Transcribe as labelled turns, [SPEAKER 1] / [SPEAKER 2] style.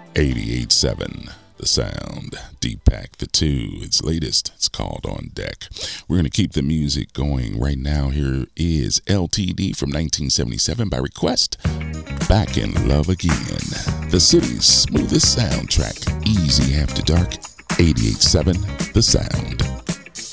[SPEAKER 1] 88.7 The Sound. Deepak the 2, its latest. It's called On Deck. We're going to keep the music going right now. Here is LTD from 1977 by request. Back in Love Again. The city's smoothest soundtrack. Easy After Dark. 88.7 The Sound.